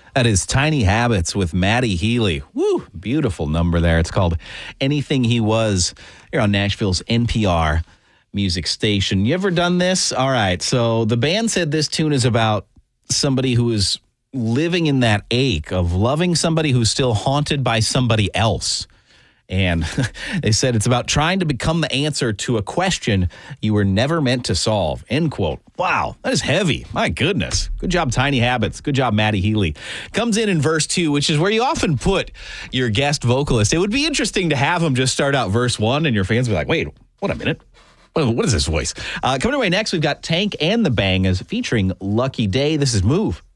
That is Tiny Habits with Maddie Healy. Woo, beautiful number there. It's called Anything He Was. Here on Nashville's NPR music station. You ever done this? All right, so the band said this tune is about somebody who is living in that ache of loving somebody who's still haunted by somebody else. And they said it's about trying to become the answer to a question you were never meant to solve. End quote. Wow, that is heavy. My goodness. Good job, Tiny Habits. Good job, Maddie Healy. Comes in verse 2, which is where you often put your guest vocalist. It would be interesting to have him just start out verse 1 and your fans be like, wait, what a minute. What is this voice? Coming away next, we've got Tank and the Bangas featuring Lucky Day. This is Move.